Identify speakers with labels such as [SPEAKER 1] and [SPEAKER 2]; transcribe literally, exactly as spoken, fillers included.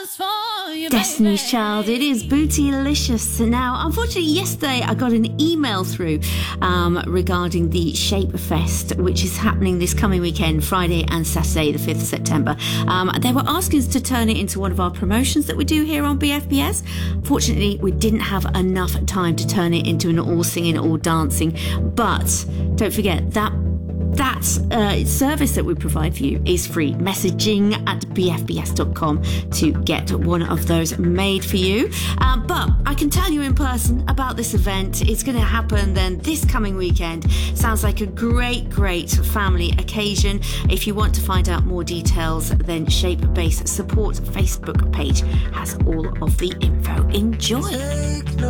[SPEAKER 1] Destiny's Child, it is Bootylicious. Now, unfortunately, yesterday I got an email through um, regarding the Shape Fest, which is happening this coming weekend, Friday and Saturday, the fifth of September. Um, they were asking us to turn it into one of our promotions that we do here on B F B S. Fortunately, we didn't have enough time to turn it into an all singing, all dancing. But don't forget that That uh, service that we provide for you is free. Messaging at b f b s dot com to get one of those made for you. Um, but I can tell you in person about this event. It's going to happen then this coming weekend. Sounds like a great, great family occasion. If you want to find out more details, then Shape Base Support Facebook page has all of the info. Enjoy.